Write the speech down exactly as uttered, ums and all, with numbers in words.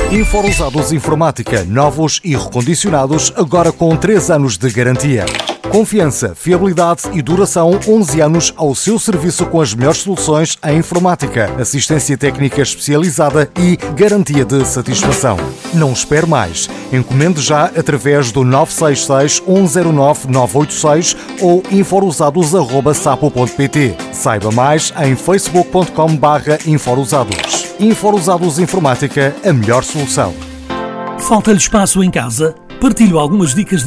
Infousados Informática, novos e recondicionados, agora com três anos de garantia. Confiança, fiabilidade e duração, onze anos ao seu serviço com as melhores soluções em informática, assistência técnica especializada e garantia de satisfação. Não espere mais. Encomende já através do nove seis seis, um zero nove, nove oito seis ou infousados arroba sapo ponto pt. Saiba mais em facebook ponto com barra infousados. Infousados Informática, a melhor solução. Falta-lhe espaço em casa? Partilho algumas dicas de